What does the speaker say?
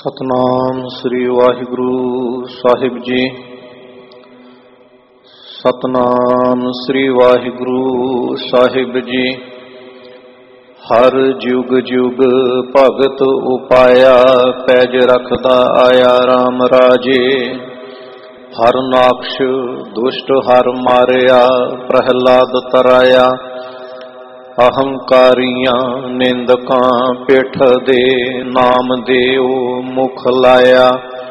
ਸਤਨਾਮ ਸ੍ਰੀ ਵਾਹਿਗੁਰੂ ਸਾਹਿਬ ਜੀ। ਸਤਨਾਮ ਸ੍ਰੀ ਵਾਹਿਗੁਰੂ ਸਾਹਿਬ ਜੀ। ਹਰ ਜੁਗ ਜੁਗ ਭਗਤ ਉਪਾਇਆ, ਪੈਜ ਰਖਦਾ ਆਇਆ RAM ਰਾਜੇ। ਹਰ ਨਾਕਸ਼ ਦੁਸ਼ਟ ਹਰ ਮਾਰਿਆ, ਪ੍ਰਹਿਲਾਦ ਤਰਾਇਆ। ਅਹੰਕਾਰੀਆਂ ਨਿੰਦਕਾਂ ਪਿੱਠ ਦੇ, ਨਾਮ ਦੇਉ ਮੁਖ ਲਾਇਆ।